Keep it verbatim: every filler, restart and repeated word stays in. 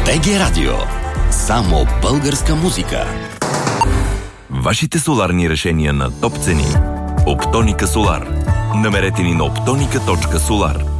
БГ Радио. Само българска музика. Вашите соларни решения на топ цени. Оптоника Солар. Намерете ни на оптоника точка солар.